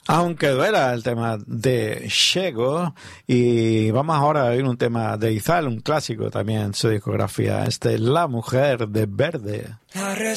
Aunque duela, el tema de Shego. Y vamos ahora a oír un tema de Izal, un clásico también en su discografía. La mujer de verde.